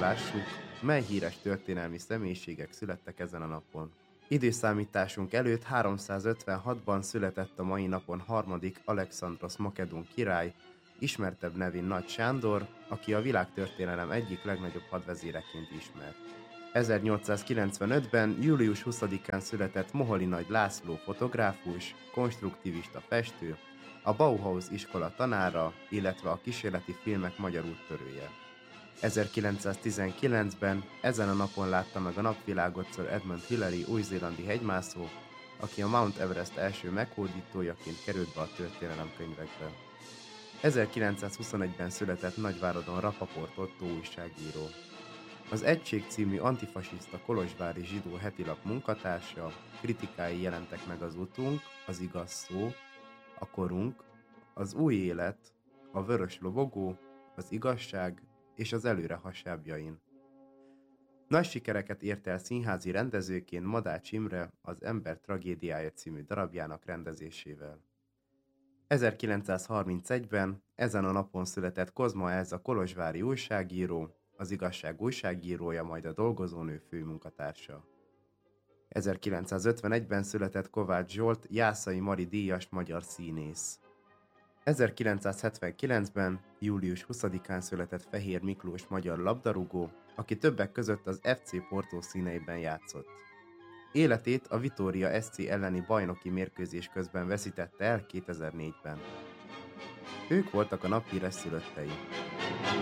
lássuk, mely híres történelmi személyiségek születtek ezen a napon. Időszámításunk előtt 356-ban született a mai napon harmadik Alexandrosz makedón király, ismertebb nevén Nagy Sándor, aki a világtörténelem egyik legnagyobb hadvezéreként ismert. 1895-ben július 20-án született Moholi Nagy László fotográfus, konstruktivista festő, a Bauhaus iskola tanára, illetve a kísérleti filmek magyar úttörője. 1919-ben ezen a napon látta meg a napvilágot Sir Edmund Hillary új-zélandi hegymászó, aki a Mount Everest első meghódítójaként került be a történelemkönyvekbe. 1921-ben született Nagyváradon Rapaport Ottó újságíró. Az Egység című antifasiszta kolozsvári zsidó hetilap munkatársa, kritikái jelentek meg az Utunk, az Igaz szó, a Korunk, az Új élet, a Vörös lobogó, az Igazság és az Előre hasábjain. Nagy sikereket ért el színházi rendezőként Madács Imre az Ember tragédiája című darabjának rendezésével. 1931-ben ezen a napon született Kozma Elza kolozsvári újságíró, az Igazság újságírója, majd a Dolgozónő főmunkatársa. 1951-ben született Kovács Zsolt Jászai Mari díjas magyar színész. 1979-ben, július 20-án született Fehér Miklós magyar labdarúgó, aki többek között az FC Porto színeiben játszott. Életét a Vitória SC elleni bajnoki mérkőzés közben veszítette el 2004-ben. Ők voltak a nap híres szülöttei.